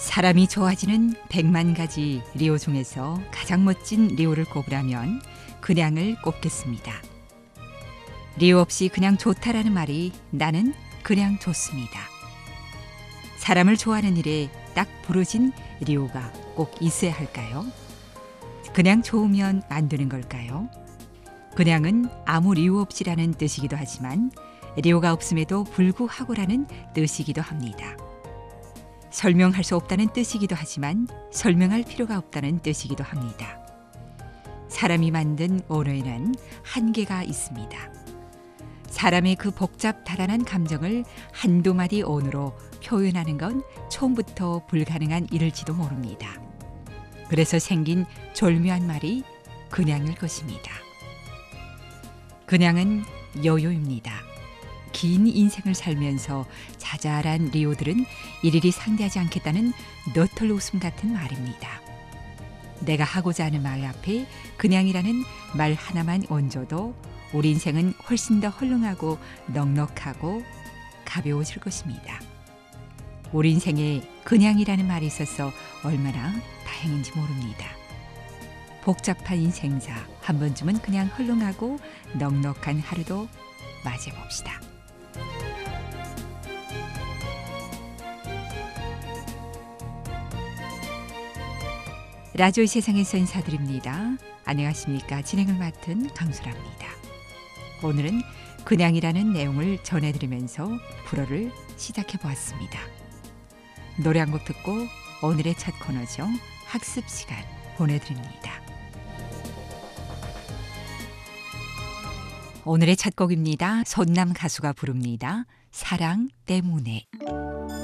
사람이 좋아지는 100만 가지 리오 중에서 가장 멋진 리오를 꼽으라면 그냥을 꼽겠습니다. 리오 없이 그냥 좋다라는 말이 나는 그냥 좋습니다. 사람을 좋아하는 일에 딱 부러진 리오가 꼭 있어야 할까요? 그냥 좋으면 안 되는 걸까요? 그냥은 아무 이유 없이라는 뜻이기도 하지만 리오가 없음에도 불구하고라는 뜻이기도 합니다. 설명할 수 없다는 뜻이기도 하지만 설명할 필요가 없다는 뜻이기도 합니다. 사람이 만든 언어에는 한계가 있습니다. 사람의 그 복잡다단한 감정을 한두 마디 언어로 표현하는 건 처음부터 불가능한 일일지도 모릅니다. 그래서 생긴 졸묘한 말이 그냥일 것입니다. 그냥은 여유입니다. 긴 인생을 살면서 자잘한 리오들은 일일이 상대하지 않겠다는 너털 웃음 같은 말입니다. 내가 하고자 하는 말 앞에 그냥이라는 말 하나만 얹어도 우리 인생은 훨씬 더 헐렁하고 넉넉하고 가벼워질 것입니다. 우리 인생에 그냥이라는 말이 있어서 얼마나 다행인지 모릅니다. 복잡한 인생사 한 번쯤은 그냥 헐렁하고 넉넉한 하루도 맞이해봅시다. 라디오 세상에서 인사드립니다. 안녕하십니까. 진행을 맡은 강수라입니다. 오늘은 그냥이라는 내용을 전해드리면서 불어를 시작해보았습니다. 노래 한 곡 듣고 오늘의 첫 코너죠. 학습 시간 보내드립니다. 오늘의 첫 곡입니다. 손남 가수가 부릅니다. 사랑 때문에.